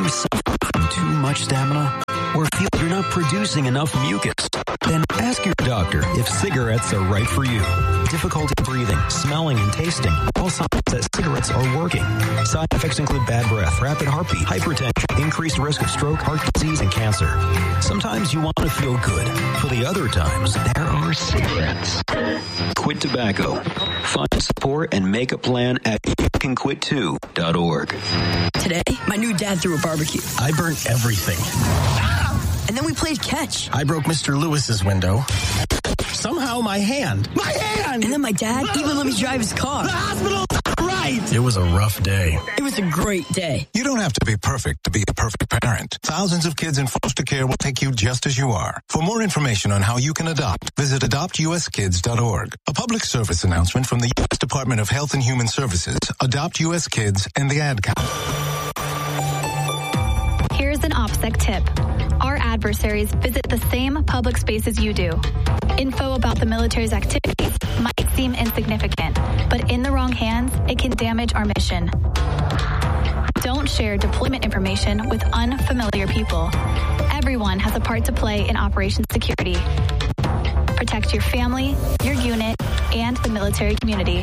suffer from too much stamina? Or feel you're not producing enough mucus? Then ask your doctor if cigarettes are right for you. Difficulty breathing, smelling, and tasting. All signs that cigarettes are working. Side effects include bad breath, rapid heartbeat, hypertension, increased risk of stroke, heart disease, and cancer. Sometimes you want to feel good. For the other times, there are cigarettes. Quit tobacco. Find support and make a plan at youcanquit2.org. Today, my new dad threw a barbecue. I burnt everything. And then we played catch. I broke Mr. Lewis's window. Somehow my hand. And then my dad even let me drive his car. The hospital's right. It was a rough day. It was a great day. You don't have to be perfect to be a perfect parent. Thousands of kids in foster care will take you just as you are. For more information on how you can adopt, visit adoptuskids.org. A public service announcement from the U.S. Department of Health and Human Services, Adopt U.S. Kids, and the Ad Council. Here's an OPSEC tip. Our adversaries visit the same public spaces you do. Info about the military's activities might seem insignificant, but in the wrong hands, it can damage our mission. Don't share deployment information with unfamiliar people. Everyone has a part to play in Operation Security. Protect your family, your unit, and the military community.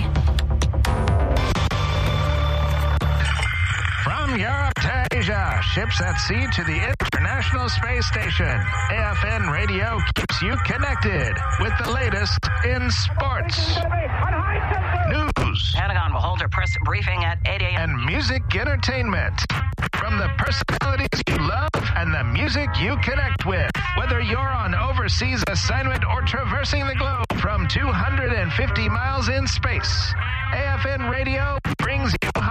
From Europe to Asia, ships at sea to the International Space Station. AFN Radio keeps you connected with the latest in sports, news, Pentagon will hold a press briefing at 8 a.m. and music entertainment. From the personalities you love and the music you connect with. Whether you're on overseas assignment or traversing the globe from 250 miles in space, AFN Radio brings you